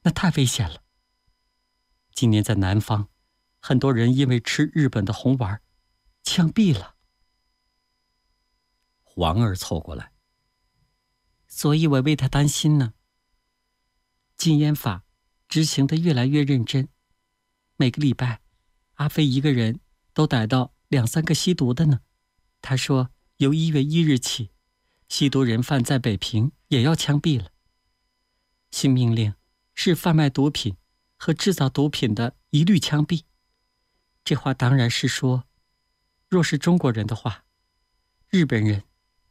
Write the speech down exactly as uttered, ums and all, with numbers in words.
那太危险了。今年在南方，很多人因为吃日本的红丸，枪毙了。 黄儿凑过来， 所以我为他担心呢。禁烟法执行得越来越认真，每个礼拜，阿飞一个人都逮到两三个吸毒的呢。他说，由一月一日起，吸毒人犯在北平也要枪毙了。新命令是贩卖毒品和制造毒品的一律枪毙。这话当然是说，若是中国人的话，日本人